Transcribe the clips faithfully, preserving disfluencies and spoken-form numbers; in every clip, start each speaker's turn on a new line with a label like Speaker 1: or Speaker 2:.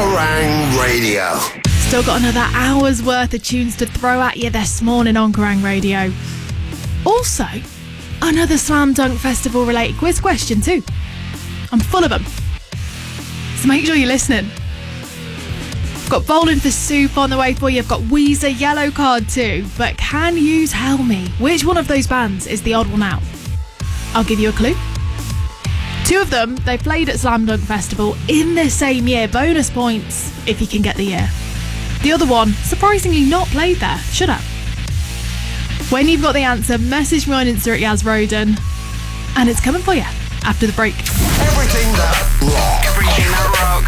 Speaker 1: Kerrang Radio.
Speaker 2: Still got another hour's worth of tunes to throw at you this morning on Kerrang Radio. Also, another Slam Dunk Festival related quiz question too. I'm full of them. So make sure you're listening. I've got Bowling for Soup on the way for you. I've got Weezer Yellow Card too. But can you tell me which one of those bands is the odd one out? I'll give you a clue. Two of them, they played at Slam Dunk Festival in the same year. Bonus points if you can get the year. The other one, surprisingly not played there. Shut up. When you've got the answer, message me on Insta at Yaz Roden. And it's coming for you after the break.
Speaker 1: Everything that rocks.
Speaker 3: Everything that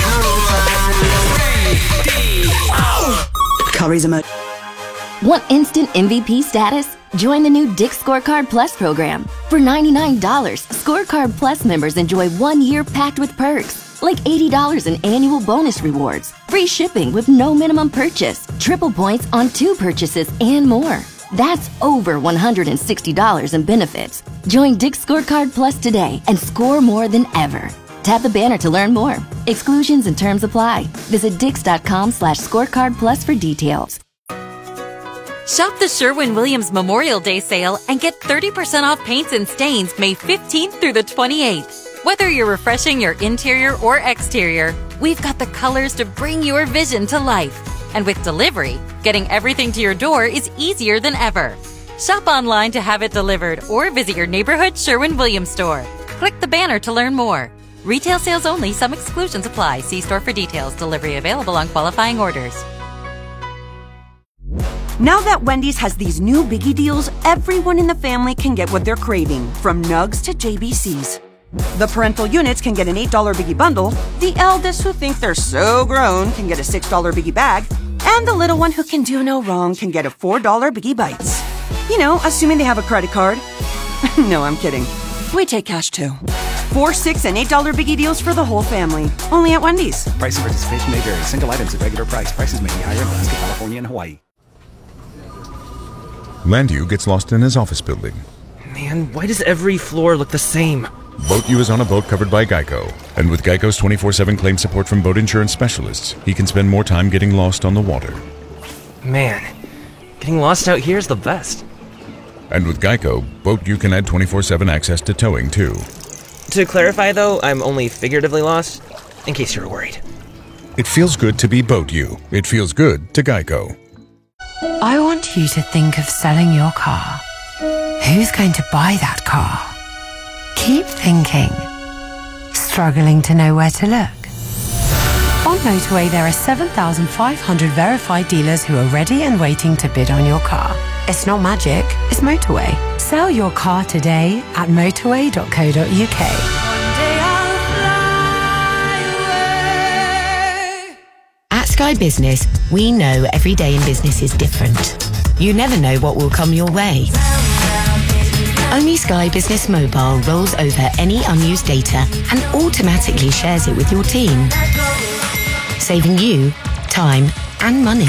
Speaker 3: rocks.
Speaker 4: Curry's a mo-
Speaker 5: Want instant M V P status? Join the new Dick's Scorecard Plus program. For ninety-nine dollars, Scorecard Plus members enjoy one year packed with perks, like eighty dollars in annual bonus rewards, free shipping with no minimum purchase, triple points on two purchases, and more. That's over one hundred sixty dollars in benefits. Join Dick's Scorecard Plus today and score more than ever. Tap the banner to learn more. Exclusions and terms apply. Visit dix.com slash scorecard plus for details.
Speaker 6: Shop the Sherwin-Williams Memorial Day sale and get thirty percent off paints and stains May fifteenth through the twenty-eighth. Whether you're refreshing your interior or exterior, we've got the colors to bring your vision to life. And with delivery, getting everything to your door is easier than ever. Shop online to have it delivered or visit your neighborhood Sherwin-Williams store. Click the banner to learn more. Retail sales only. Some exclusions apply. See store for details. Delivery available on qualifying orders.
Speaker 4: Now that Wendy's has these new biggie deals, everyone in the family can get what they're craving, from nugs to J B Cs. The parental units can get an eight dollar biggie bundle, the eldest who think they're so grown can get a six dollar biggie bag, and the little one who can do no wrong can get a four dollar biggie bites. You know, assuming they have a credit card. No, I'm kidding. We take cash too. Four, six, and eight dollar biggie deals for the whole family. Only at Wendy's.
Speaker 7: Price and participation may vary. Single items at regular price. Prices may be higher in Alaska, California, and Hawaii.
Speaker 8: Landu gets lost in his office building.
Speaker 9: Man, why does every floor look the same?
Speaker 8: BoatU is on a boat covered by Geico. And with Geico's twenty-four seven claim support from boat insurance specialists, he can spend more time getting lost on the water.
Speaker 9: Man, getting lost out here is the best.
Speaker 8: And with Geico, BoatU can add twenty-four seven access to towing, too.
Speaker 9: To clarify, though, I'm only figuratively lost, in case you're worried.
Speaker 8: It feels good to be BoatU. It feels good to Geico.
Speaker 10: I want you to think of selling your car. Who's going to buy that car? Keep thinking. Struggling to know where to look? On Motorway, there are seven thousand five hundred verified dealers who are ready and waiting to bid on your car. It's not magic, it's Motorway. Sell your car today at motorway dot co dot uk.
Speaker 11: At Sky Business, we know every day in business is different. You never know what will come your way. Only Sky Business Mobile rolls over any unused data and automatically shares it with your team, saving you time and money.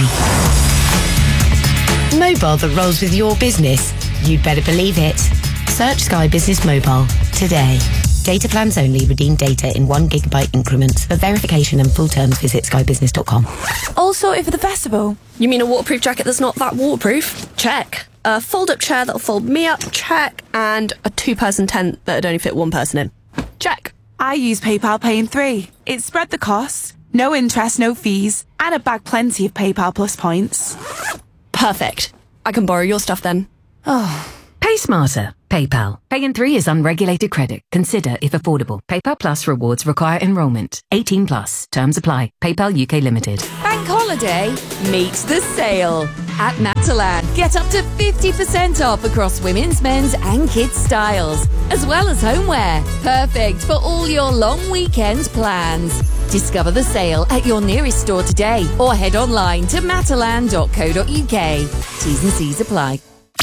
Speaker 11: Mobile that rolls with your business. You'd better believe it. Search Sky Business Mobile today. Data plans only. Redeem data in one gigabyte increments. For verification and full terms, visit sky business dot com.
Speaker 12: All sorted for the festival. You mean a waterproof jacket that's not that waterproof? Check. A fold-up chair that'll fold me up? Check. And a two-person tent that'd only fit one person in? Check.
Speaker 13: I use PayPal Pay in three. It spread the costs, no interest, no fees, and I bag plenty of PayPal Plus points.
Speaker 12: Perfect. I can borrow your stuff then.
Speaker 11: Oh. Pay smarter. PayPal. Pay in three is unregulated credit. Consider if affordable. PayPal Plus rewards require enrolment. eighteen plus. Terms apply. PayPal U K Limited.
Speaker 14: Bank holiday meets the sale. At Matalan, get up to fifty percent off across women's, men's and kids' styles, as well as homeware. Perfect for all your long weekend plans. Discover the sale at your nearest store today or head online to matalan dot co dot uk. T's and C's apply.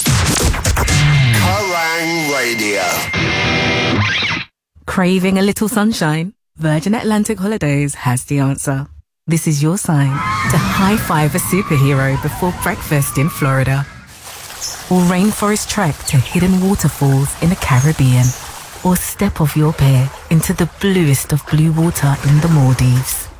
Speaker 1: Kerrang Radio.
Speaker 15: Craving a little sunshine? Virgin Atlantic Holidays has the answer. This is your sign to high-five a superhero before breakfast in Florida. Or rainforest trek to hidden waterfalls in the Caribbean. Or step off your pier into the bluest of blue water in the Maldives.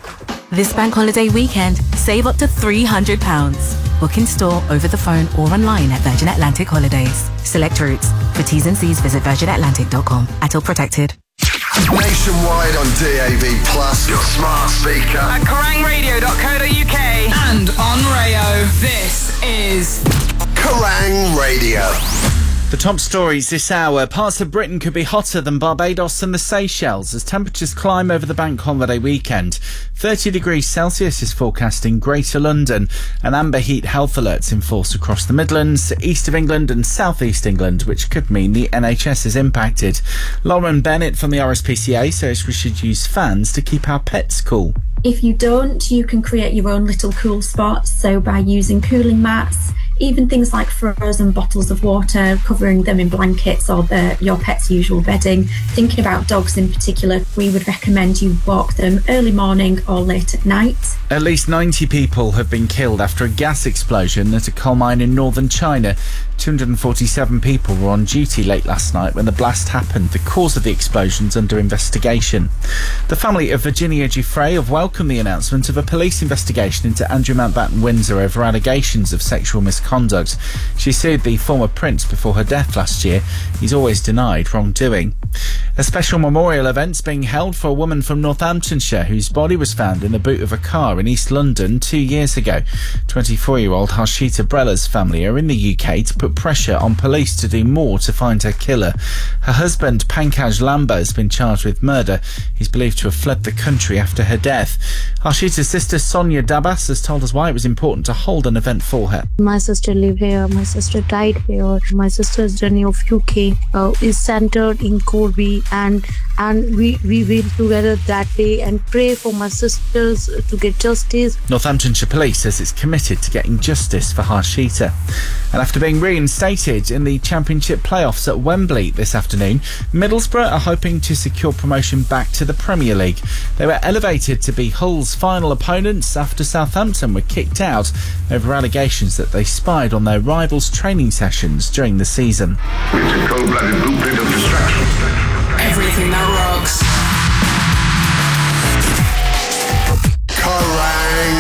Speaker 15: This bank holiday weekend, save up to three hundred pounds. Book in store, over the phone or online at Virgin Atlantic Holidays. Select routes. For T's and C's, visit virgin atlantic dot com. At all protected.
Speaker 1: Nationwide on D A B Plus, your smart speaker.
Speaker 3: At kerrang radio dot co dot uk and on Rayo. This is
Speaker 1: Kerrang Radio.
Speaker 16: The top stories this hour. Parts of Britain could be hotter than Barbados and the Seychelles as temperatures climb over the bank holiday weekend. thirty degrees Celsius is forecast in Greater London, and amber heat health alerts in force across the Midlands, east of England and south east England, which could mean the N H S is impacted. Lauren Bennett from the R S P C A says we should use fans to keep our pets cool.
Speaker 17: If you don't, you can create your own little cool spots. So by using cooling mats, even things like frozen bottles of water, covering them in blankets or the, your pet's usual bedding. Thinking about dogs in particular, we would recommend you walk them early morning or late at night.
Speaker 16: At least ninety people have been killed after a gas explosion at a coal mine in northern China. two hundred forty-seven people were on duty late last night when the blast happened. The cause of the explosion's under investigation. The family of Virginia Giuffre have welcomed the announcement of a police investigation into Andrew Mountbatten Windsor over allegations of sexual misconduct. She sued the former prince before her death last year. He's always denied wrongdoing. A special memorial event's being held for a woman from Northamptonshire whose body was found in the boot of a car in East London two years ago. twenty-four-year-old Harshita Brella's family are in the U K to put pressure on police to do more to find her killer. Her husband, Pankaj Lamba, has been charged with murder. He's believed to have fled the country after her death. Harshita's sister, Sonia Dabas, has told us why it was important to hold an event for her.
Speaker 18: My sister lived here, my sister died here. My sister's journey of U K uh, is centered in Corby, and and we, we will together that day and pray for my sisters to get justice.
Speaker 16: Northamptonshire Police says it's committed to getting justice for Harshita. And after being reinstated in the Championship playoffs at Wembley this afternoon, Middlesbrough are hoping to secure promotion back to the Premier League. They were elevated to be Hull's final opponents after Southampton were kicked out over allegations that they spied on their rivals' training sessions during the season.
Speaker 1: It's a cold-blooded blueprint of destruction.
Speaker 3: everything that rocks.
Speaker 1: Kerrang!